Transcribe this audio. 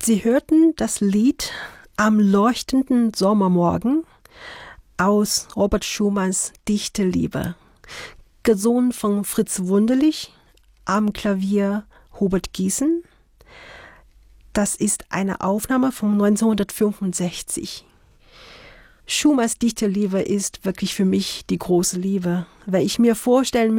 Sie hörten das Lied Am leuchtenden Sommermorgen aus Robert Schumanns Dichte Liebe, gesungen von Fritz Wunderlich, am Klavier Hubert Giesen. Das ist eine Aufnahme von 1965. Schumanns Dichterliebe ist wirklich für mich die große Liebe. Wenn ich mir vorstellen